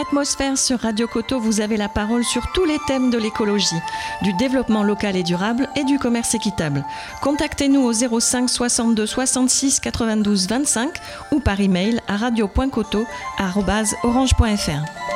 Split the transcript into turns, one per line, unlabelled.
Atmosphère sur Radio Coteau, vous avez la parole sur tous les thèmes de l'écologie, du développement local et durable et du commerce équitable. Contactez-nous au 05 62 66 92 25 ou par email à radio.coteau@orange.fr.